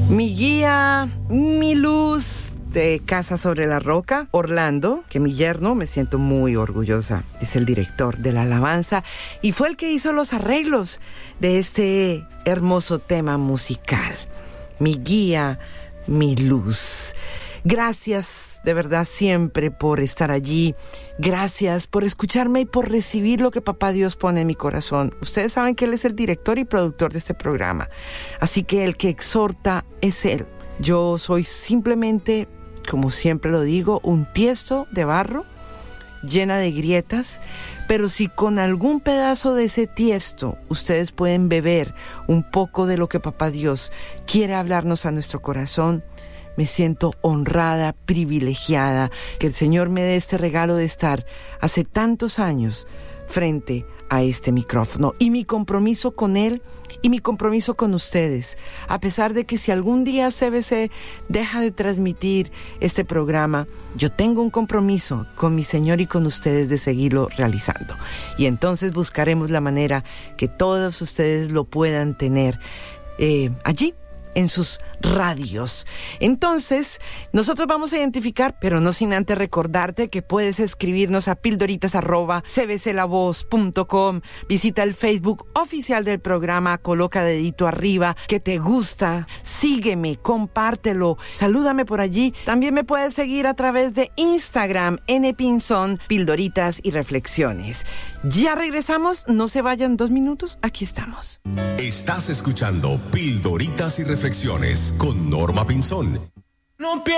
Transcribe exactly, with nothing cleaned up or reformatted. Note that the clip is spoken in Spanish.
Mi guía, mi luz de Casa sobre la Roca, Orlando, que mi yerno, me siento muy orgullosa, es el director de la alabanza y fue el que hizo los arreglos de este hermoso tema musical. Mi guía, mi luz. Gracias de verdad siempre por estar allí. Gracias por escucharme y por recibir lo que Papá Dios pone en mi corazón. Ustedes saben que Él es el director y productor de este programa. Así que el que exhorta es Él. Yo soy simplemente, como siempre lo digo, un tiesto de barro llena de grietas, pero si con algún pedazo de ese tiesto ustedes pueden beber un poco de lo que Papá Dios quiere hablarnos a nuestro corazón, me siento honrada, privilegiada, que el Señor me dé este regalo de estar hace tantos años frente a este micrófono. Y mi compromiso con Él y mi compromiso con ustedes, a pesar de que si algún día C B C deja de transmitir este programa, yo tengo un compromiso con mi Señor y con ustedes de seguirlo realizando. Y entonces buscaremos la manera que todos ustedes lo puedan tener eh, allí, en sus radios. Entonces, nosotros vamos a identificar, pero no sin antes recordarte que puedes escribirnos a pildoritas arroba c b c la voz punto com. Visita el Facebook oficial del programa, coloca dedito arriba que te gusta, sígueme, compártelo, salúdame por allí. También me puedes seguir a través de Instagram, npinzón, pildoritas y reflexiones. Ya regresamos, no se vayan dos minutos, aquí estamos. Estás escuchando Pildoritas y Reflexiones con Norma Pinzón. No